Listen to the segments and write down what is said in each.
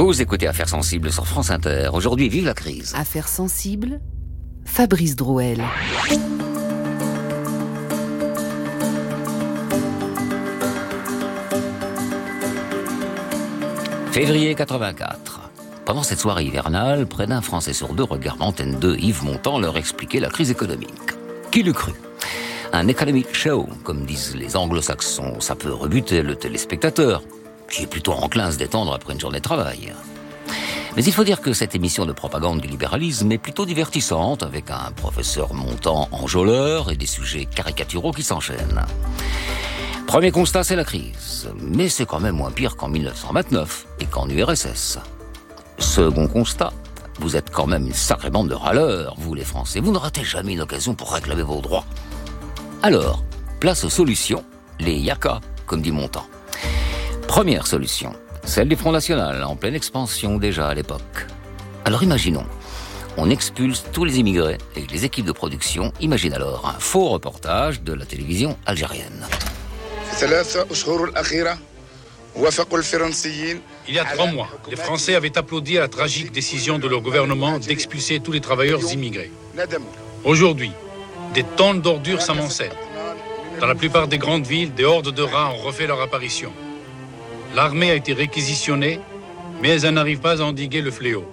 Vous écoutez Affaires sensibles sur France Inter. Aujourd'hui, vive la crise. Affaires sensibles, Fabrice Drouel. Février 84. Pendant cette soirée hivernale, près d'un Français sur deux regarde Antenne 2, Yves Montand leur expliquer la crise économique. Qui l'eût cru ? Un economic show, comme disent les anglo-saxons, ça peut rebuter le téléspectateur, qui est plutôt enclin à se détendre après une journée de travail. Mais il faut dire que cette émission de propagande du libéralisme est plutôt divertissante, avec un professeur Montand enjôleur et des sujets caricaturaux qui s'enchaînent. Premier constat, c'est la crise. Mais c'est quand même moins pire qu'en 1929 et qu'en URSS. Second constat, vous êtes quand même une sacrée bande de râleurs, vous les Français. Vous ne ratez jamais une occasion pour réclamer vos droits. Alors, place aux solutions, les yaka, comme dit Montand. Première solution, celle du Front National, en pleine expansion déjà à l'époque. Alors imaginons, on expulse tous les immigrés et les équipes de production imaginent alors un faux reportage de la télévision algérienne. Il y a 3 mois, les Français avaient applaudi à la tragique décision de leur gouvernement d'expulser tous les travailleurs immigrés. Aujourd'hui, des tonnes d'ordures s'amoncellent. Dans la plupart des grandes villes, des hordes de rats ont refait leur apparition. L'armée a été réquisitionnée, mais elle n'arrive pas à endiguer le fléau.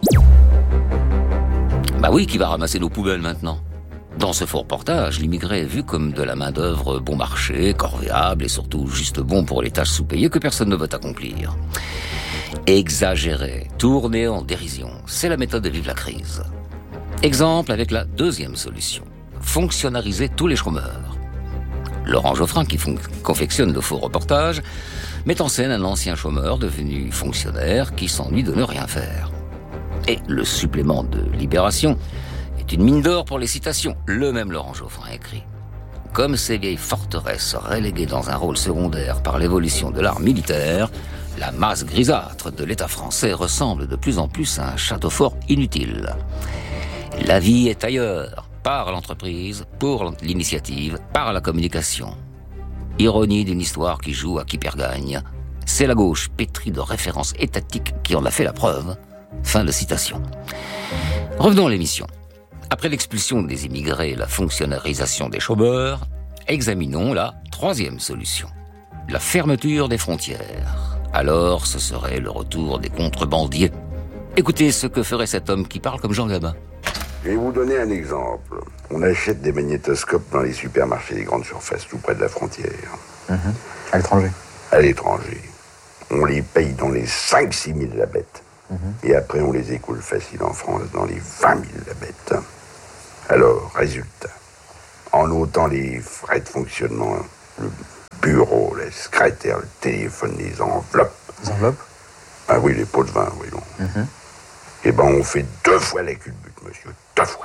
Bah oui, qui va ramasser nos poubelles maintenant ? Dans ce faux reportage, l'immigré est vu comme de la main-d'œuvre bon marché, corvéable et surtout juste bon pour les tâches sous-payées que personne ne veut accomplir. Exagérer, tourner en dérision, c'est la méthode de vivre la crise. Exemple avec la deuxième solution, fonctionnariser tous les chômeurs. Laurent Geoffrin, qui confectionne le faux reportage, met en scène un ancien chômeur devenu fonctionnaire qui s'ennuie de ne rien faire. Et le supplément de Libération est une mine d'or pour les citations. Le même Laurent Geoffrin écrit « Comme ces vieilles forteresses reléguées dans un rôle secondaire par l'évolution de l'art militaire, la masse grisâtre de l'État français ressemble de plus en plus à un château fort inutile. La vie est ailleurs, par l'entreprise, pour l'initiative, par la communication. Ironie d'une histoire qui joue à qui perd gagne. C'est la gauche pétrie de références étatiques qui en a fait la preuve. » Fin de citation. Revenons à l'émission. Après l'expulsion des immigrés et la fonctionnalisation des chômeurs, examinons la troisième solution. La fermeture des frontières. Alors, ce serait le retour des contrebandiers. Écoutez ce que ferait cet homme qui parle comme Jean Gabin. Je vais vous donner un exemple. On achète des magnétoscopes dans les supermarchés des grandes surfaces, tout près de la frontière. À l'étranger. À l'étranger. On les paye dans les 5-6 000 la bête. Et après, on les écoule facile en France dans les 20 000 la bête. Alors, résultat. En ôtant les frais de fonctionnement, le bureau, les secrétaires, le téléphone, les enveloppes. Les enveloppes ? Ah oui, les pots de vin, oui. Bon. Eh ben, on fait 2 fois la culbute, monsieur. 2 fois.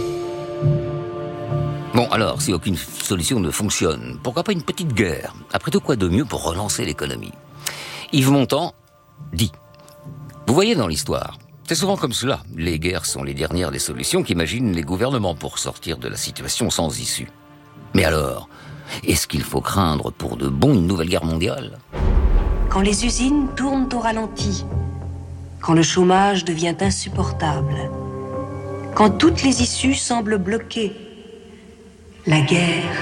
Bon, alors, si aucune solution ne fonctionne, pourquoi pas une petite guerre ? Après tout, quoi de mieux pour relancer l'économie ? Yves Montand dit « Vous voyez dans l'histoire, c'est souvent comme cela. Les guerres sont les dernières des solutions qu'imaginent les gouvernements pour sortir de la situation sans issue. Mais alors, est-ce qu'il faut craindre pour de bon une nouvelle guerre mondiale ? Quand les usines tournent au ralenti, quand le chômage devient insupportable, quand toutes les issues semblent bloquées, la guerre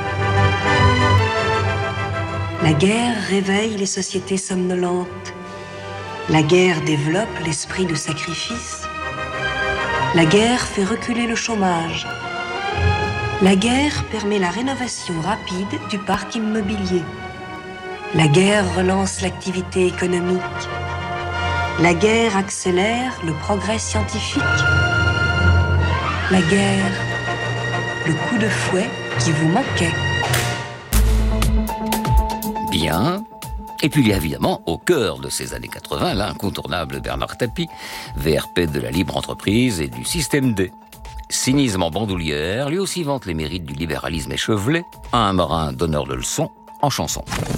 réveille les sociétés somnolentes. La guerre développe l'esprit de sacrifice. La guerre fait reculer le chômage. La guerre permet la rénovation rapide du parc immobilier. La guerre relance l'activité économique. La guerre accélère le progrès scientifique. La guerre, le coup de fouet qui vous manquait. Bien. Et puis il y a évidemment, au cœur de ces années 80, l'incontournable Bernard Tapie, VRP de la libre entreprise et du système D. Cynisme en bandoulière, lui aussi vante les mérites du libéralisme échevelé, un marin donneur de leçons en chanson.